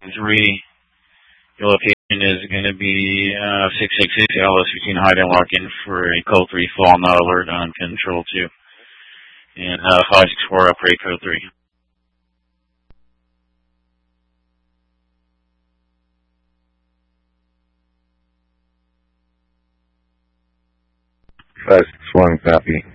3. Your location is going to be 666 LS 15 hide and lock in for a code 3 fall not alert on control 2. And 564 upgrade code 3. 561 copy.